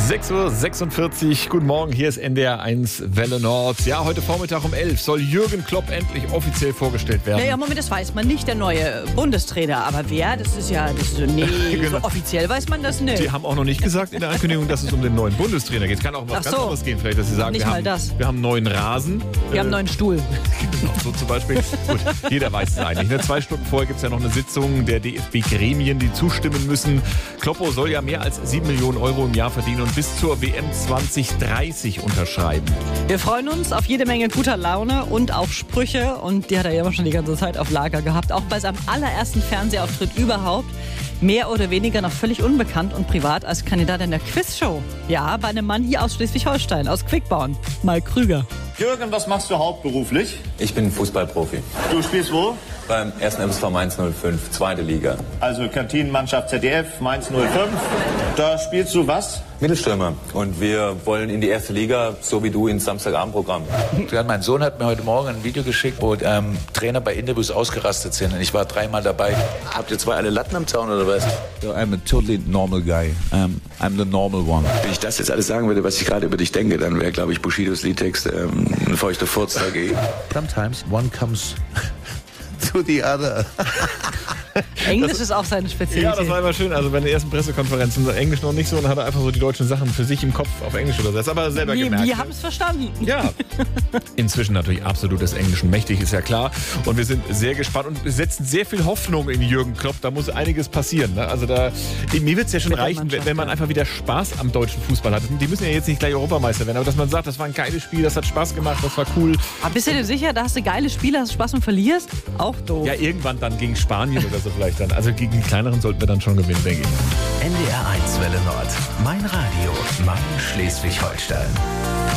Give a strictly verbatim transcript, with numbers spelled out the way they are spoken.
sechs Uhr sechsundvierzig, guten Morgen, hier ist N D R eins Welle Nord. Ja, heute Vormittag um elf soll Jürgen Klopp endlich offiziell vorgestellt werden. Naja, Moment, das weiß man nicht, der neue Bundestrainer. Aber wer, das ist ja, das ist so, nee, Genau. so offiziell weiß man das nicht. Die haben auch noch nicht gesagt in der Ankündigung, dass es um den neuen Bundestrainer geht. Es kann auch um was Ach ganz so. anderes gehen, vielleicht, dass sie sagen, Nicht wir mal haben, das. wir haben einen neuen Rasen. Wir haben einen neuen Stuhl. Genau, so zum Beispiel. Gut, jeder weiß es eigentlich. Ne? Zwei Stunden vorher gibt es ja noch eine Sitzung der D F B-Gremien, die zustimmen müssen. Kloppo soll ja mehr als sieben Millionen Euro im Jahr verdienen und bis zur W M zwanzig dreißig unterschreiben. Wir freuen uns auf jede Menge guter Laune und auf Sprüche. Und die hat er ja immer schon die ganze Zeit auf Lager gehabt. Auch bei seinem allerersten Fernsehauftritt überhaupt. Mehr oder weniger noch völlig unbekannt und privat als Kandidat in der Quizshow. Ja, bei einem Mann hier aus Schleswig-Holstein, aus Quickborn. Mike Krüger. Jürgen, was machst du hauptberuflich? Ich bin Fußballprofi. Du spielst wo? Beim ersten M S V Mainz null fünf, zweite Liga. Also Kantinenmannschaft Z D F, Mainz null fünf. Da spielst du was? Mittelstürmer. Und wir wollen in die erste Liga, so wie du, ins Samstagabendprogramm. Mein Sohn hat mir heute Morgen ein Video geschickt, wo ähm, Trainer bei Interviews ausgerastet sind. Und ich war dreimal dabei. Habt ihr zwei alle Latten am Zaun oder was? So, I'm a totally normal guy. Um, I'm the normal one. Wenn ich das jetzt alles sagen würde, was ich gerade über dich denke, dann wäre, glaube ich, Bushidos Liedtext ähm, ein feuchter Furz dagegen. Sometimes one comes to the other. Englisch ist auch seine Spezialität. Ja, das war immer schön. Also bei den ersten Pressekonferenzen Englisch noch nicht so und hat er einfach so die deutschen Sachen für sich im Kopf auf Englisch übersetzt. Aber selber Wir, gemerkt. wir haben es verstanden. Ja, inzwischen natürlich absolut des Englischen mächtig, ist ja klar. Und wir sind sehr gespannt und wir setzen sehr viel Hoffnung in Jürgen Klopp. Da muss einiges passieren. Ne? Also da, mir wird es ja schon Mit der reichen, Mannschaft, wenn man ja. einfach wieder Spaß am deutschen Fußball hat. Die müssen ja jetzt nicht gleich Europameister werden, aber dass man sagt, das war ein geiles Spiel, das hat Spaß gemacht, das war cool. Aber bist du dir sicher, da hast du geile Spiele, hast Spaß und verlierst? Auch doof. Ja, irgendwann dann gegen Spanien oder so vielleicht dann. Also gegen die kleineren sollten wir dann schon gewinnen, denke ich. N D R eins Welle Nord. Mein Radio. Mein Schleswig-Holstein.